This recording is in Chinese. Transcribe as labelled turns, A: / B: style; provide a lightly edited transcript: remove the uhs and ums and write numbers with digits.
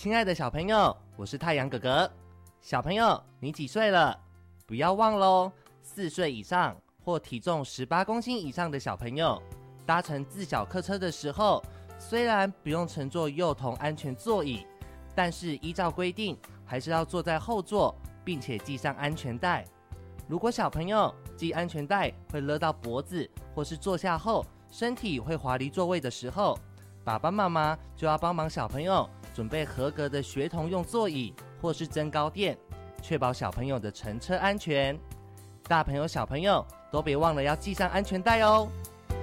A: 亲爱的小朋友，我是太阳哥哥。小朋友，你几岁了？不要忘咯，4岁以上或体重18公斤以上的小朋友，搭乘自小客车的时候，虽然不用乘坐幼童安全座椅，但是依照规定，还是要坐在后座，并且系上安全带。如果小朋友系安全带会勒到脖子，或是坐下后身体会滑离座位的时候，爸爸妈妈就要帮忙小朋友准备合格的学童用座椅或是增高垫，确保小朋友的乘车安全。大朋友小朋友都别忘了要系上安全带哦。